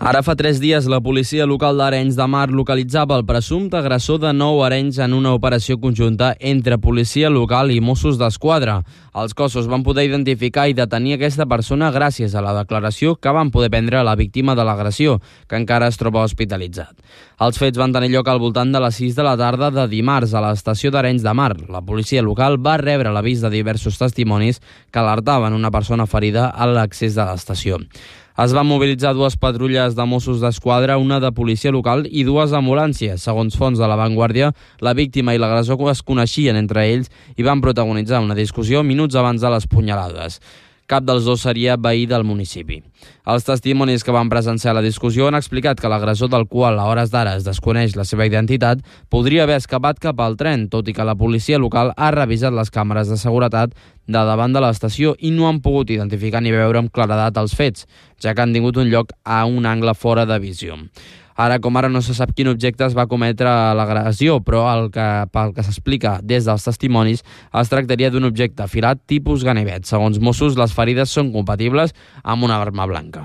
Ara fa 3 dies la policia local d'Arenys de Mar localitzava el presumpte agressor de 9 arenys en una operació conjunta entre policia local i Mossos d'Esquadra. Els cossos van poder identificar i detenir aquesta persona gràcies a la declaració que van poder prendre a la víctima de l'agressió, que encara es troba hospitalitzat. Els fets van tenir lloc al voltant de les 6 de la tarda de dimarts a l'estació d'Arenys de Mar. La policia local va rebre l'avís de diversos testimonis que alertaven una persona ferida a l'accés de l'estació. Es van mobilitzar 2 patrulles de Mossos d'Esquadra, una de policia local i 2 ambulàncies. Segons fonts de La Vanguardia, la víctima i l'agressor es coneixien entre ells i van protagonitzar una discussió minuts abans de les punyalades. Cap dels dos seria veí del municipi. Els testimonis que van presenciar la discussió han explicat que l'agressor, del qual a hores d'ara es desconeix la seva identitat, podria haver escapat cap al tren, tot i que la policia local ha revisat les càmeres de seguretat de davant de l'estació i no han pogut identificar ni veure amb claredat els fets, ja que han tingut un lloc a un angle fora de visió. Ara com ara no se sap quin objecte es va cometre l'agressió, però pel que s'explica des dels testimonis es tractaria d'un objecte afilat tipus ganivet. Segons Mossos, les ferides són compatibles amb una arma blanca.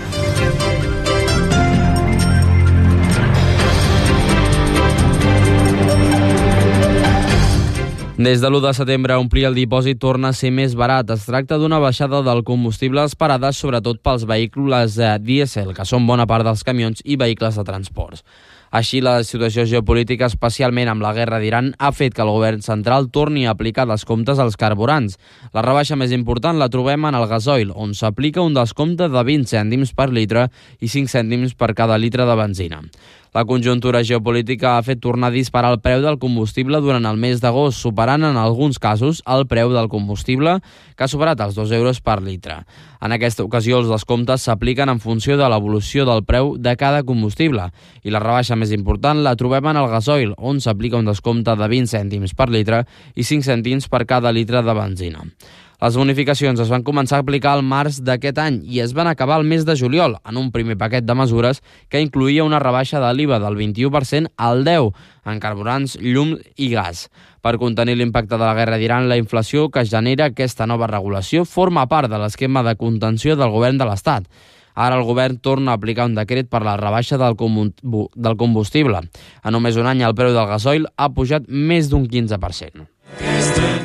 Des de l'1 de setembre, omplir el dipòsit torna a ser més barat. Es tracta d'una baixada del combustible esperada sobretot pels vehicles dièsel, que són bona part dels camions i vehicles de transports. Així, la situació geopolítica, especialment amb la guerra d'Iran, ha fet que el govern central torni a aplicar descomptes als carburants. La rebaixa més important la trobem en el gasoil, on s'aplica un descompte de 20 cèntims per litre i 5 cèntims per cada litre de benzina. La conjuntura geopolítica ha fet tornar a disparar el preu del combustible durant el mes d'agost, superant en alguns casos el preu del combustible, que ha superat els 2 euros per litre. En aquesta ocasió, els descomptes s'apliquen en funció de l'evolució del preu de cada combustible, i la rebaixa més important la trobem en el gasoil, on s'aplica un descompte de 20 cèntims per litre i 5 cèntims per cada litre de benzina. Les bonificacions es van començar a aplicar al març d'aquest any i es van acabar el mes de juliol, en un primer paquet de mesures que incloïa una rebaixa de l'IVA del 21% al 10% en carburants, llum i gas. Per contenir l'impacte de la guerra d'Iran, la inflació que genera aquesta nova regulació forma part de l'esquema de contenció del govern de l'Estat. Ara el govern torna a aplicar un decret per la rebaixa del combustible. En només un any el preu del gasoil ha pujat més d'un 15%.